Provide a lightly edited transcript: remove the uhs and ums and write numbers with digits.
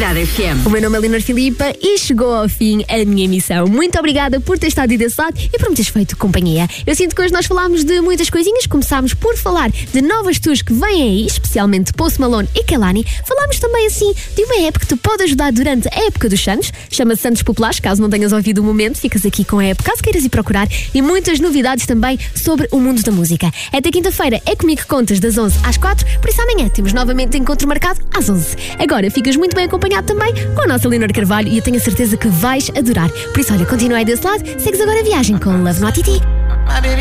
Cidade FM. O meu nome é Leonor Filipa e chegou ao fim a minha emissão. Muito obrigada por ter estado aí desse lado e por me teres feito companhia. Eu sinto que hoje nós falámos de muitas coisinhas. Começámos por falar de novas tours que vêm aí, especialmente Post Malone e Kehlani. Falámos também assim de uma app que te pode ajudar durante a época dos Santos. Chama-se Santos Populares. Caso não tenhas ouvido o momento, ficas aqui com a app, caso queiras ir procurar. E muitas novidades também sobre o mundo da música. Até quinta-feira é comigo que contas das 11 às 4, por isso amanhã temos novamente encontro marcado às 11. Agora ficas muito bem acompanhado também com a nossa Leonor Carvalho e eu tenho a certeza que vais adorar. Por isso, olha, continua aí desse lado, segues agora a viagem com Love No ATT.